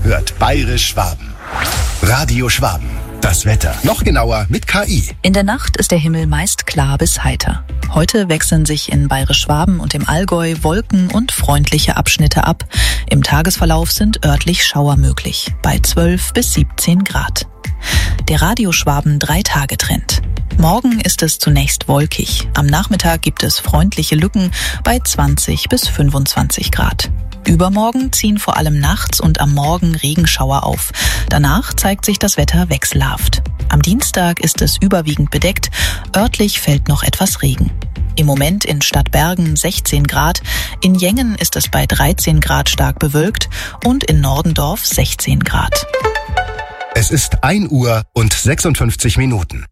hört Bayerisch Schwaben. Radio Schwaben. Das Wetter. Noch genauer mit KI. In der Nacht ist der Himmel meist klar bis heiter. Heute wechseln sich in Bayerisch Schwaben und im Allgäu Wolken und freundliche Abschnitte ab. Im Tagesverlauf sind örtlich Schauer möglich, bei 12 bis 17 Grad. Der Radio Schwaben 3-Tage-Trend. Morgen ist es zunächst wolkig. Am Nachmittag gibt es freundliche Lücken bei 20 bis 25 Grad. Übermorgen ziehen vor allem nachts und am Morgen Regenschauer auf. Danach zeigt sich das Wetter wechselhaft. Am Dienstag ist es überwiegend bedeckt. Örtlich fällt noch etwas Regen. Im Moment in Stadtbergen 16 Grad, in Jengen ist es bei 13 Grad stark bewölkt und in Nordendorf 16 Grad. Es ist 1 Uhr und 56 Minuten.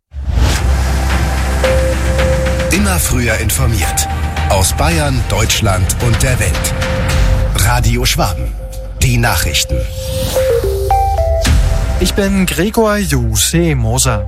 Immer früher informiert. Aus Bayern, Deutschland und der Welt. Radio Schwaben. Die Nachrichten. Ich bin Gregor Juse Moser.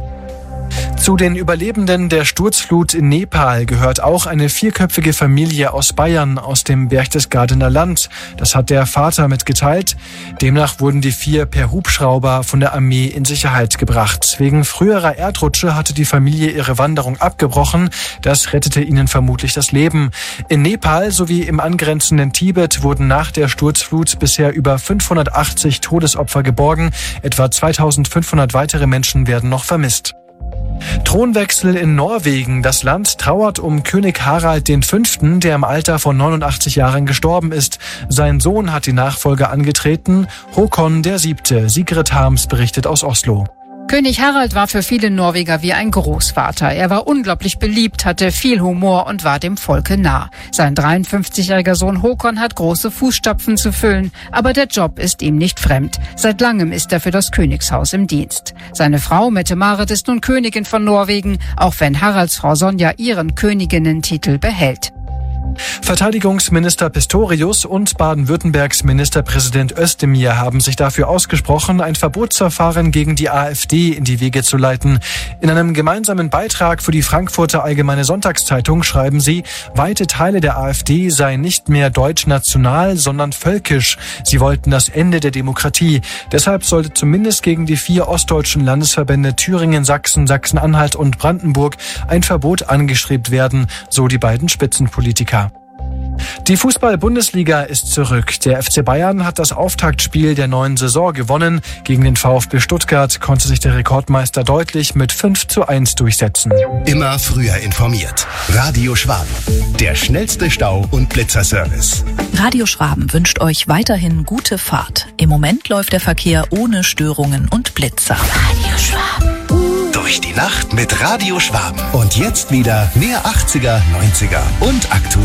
Zu den Überlebenden der Sturzflut in Nepal gehört auch eine 4-köpfige Familie aus Bayern, aus dem Berchtesgadener Land. Das hat der Vater mitgeteilt. Demnach wurden die 4 per Hubschrauber von der Armee in Sicherheit gebracht. Wegen früherer Erdrutsche hatte die Familie ihre Wanderung abgebrochen. Das rettete ihnen vermutlich das Leben. In Nepal sowie im angrenzenden Tibet wurden nach der Sturzflut bisher über 580 Todesopfer geborgen. Etwa 2500 weitere Menschen werden noch vermisst. Thronwechsel in Norwegen. Das Land trauert um König Harald V., der im Alter von 89 Jahren gestorben ist. Sein Sohn hat die Nachfolge angetreten, Håkon VII. Sigrid Harms berichtet aus Oslo. König Harald war für viele Norweger wie ein Großvater. Er war unglaublich beliebt, hatte viel Humor und war dem Volke nah. Sein 53-jähriger Sohn Håkon hat große Fußstapfen zu füllen, aber der Job ist ihm nicht fremd. Seit langem ist er für das Königshaus im Dienst. Seine Frau Mette-Marit ist nun Königin von Norwegen, auch wenn Haralds Frau Sonja ihren Königinnentitel behält. Verteidigungsminister Pistorius und Baden-Württembergs Ministerpräsident Özdemir haben sich dafür ausgesprochen, ein Verbotsverfahren gegen die AfD in die Wege zu leiten. In einem gemeinsamen Beitrag für die Frankfurter Allgemeine Sonntagszeitung schreiben sie, weite Teile der AfD seien nicht mehr deutsch-national, sondern völkisch. Sie wollten das Ende der Demokratie. Deshalb sollte zumindest gegen die 4 ostdeutschen Landesverbände Thüringen, Sachsen, Sachsen-Anhalt und Brandenburg ein Verbot angestrebt werden, so die beiden Spitzenpolitiker. Die Fußball-Bundesliga ist zurück. Der FC Bayern hat das Auftaktspiel der neuen Saison gewonnen. Gegen den VfB Stuttgart konnte sich der Rekordmeister deutlich mit 5:1 durchsetzen. Immer früher informiert. Radio Schwaben. Der schnellste Stau- und Blitzerservice. Radio Schwaben wünscht euch weiterhin gute Fahrt. Im Moment läuft der Verkehr ohne Störungen und Blitzer. Radio Schwaben. Durch die Nacht mit Radio Schwaben. Und jetzt wieder mehr 80er, 90er und aktuell.